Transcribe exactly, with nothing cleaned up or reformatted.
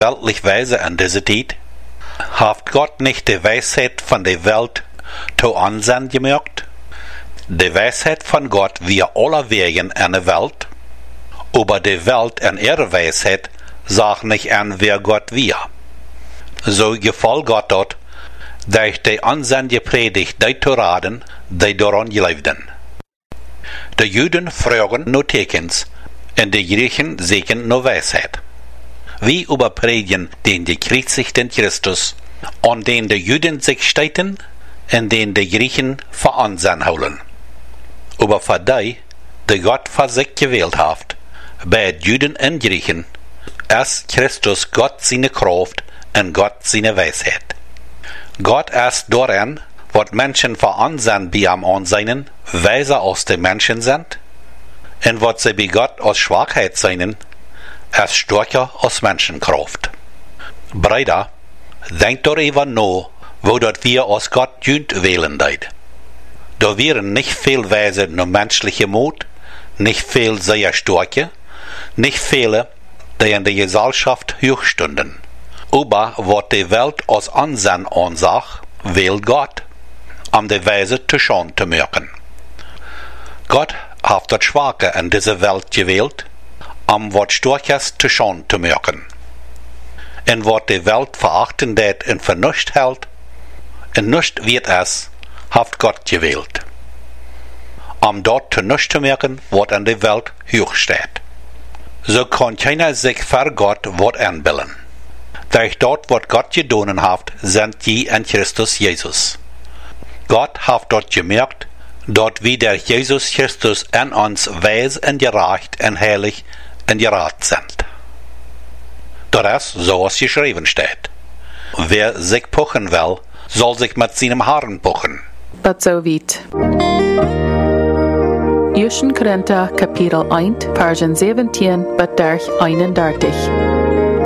weltlich Weise in dieser Zeit? Haft Gott nicht die Weisheit von der Welt zu Ansehen gemacht? Die Weisheit von Gott wir alle Wegen in der Welt, aber die Welt in ihrer Weisheit sagt nicht an, wer Gott wir. So gefällt Gott dort, durch die ansendige Predigt die zu raten, die daran glaubten. Die Juden fragen nur Tekens, und die Griechen suchen nur Weisheit. Wie überpredigen den gekreuzigten Christus, an den die Juden sich steiten, und den die Griechen für Ansehen holen. Aber für die, die Gott für sich gewählt hat, bei Juden und Griechen, ist Christus Gott seine Kraft und Gott seine Weisheit. Gott ist darin, was Menschen für Ansehen bei ihm ansehen, weiser als die Menschen sind, und was sie bei Gott als Schwachheit sehen, ist stärker als Menschenkraft. Brüder, denkt darüber nach, wo dort wir als Gott jünt wählen deit. Da wären nicht viel Weise nur menschliche Mut, nicht viel sehr starke, nicht viele, die in der Gesellschaft hochstunden. Aber was die Welt als Ansehen ansagt, wählt Gott, um die Weise zu schauen zu machen. Gott hat das Schwache in dieser Welt gewählt, um was Starkes zu schauen zu machen. Und was die Welt verachten det und für nichts hält, und nichts wird es, hat Gott gewählt, um dort zu nichts zu machen, was in der Welt hoch steht. So kann keiner sich für Gott was anbilden. Durch dort, was Gott getan hat, sind die in Christus Jesus. Gott hat dort gemerkt, dort wie der Jesus Christus in uns weis und gerecht und heilig und gerat sind. Das ist, so was geschrieben steht. Wer sich puchen will, soll sich mit seinem Haaren puchen. But so weit. Ersten Korinther, Kapitel eins, Versen siebzehn bis einunddreißig.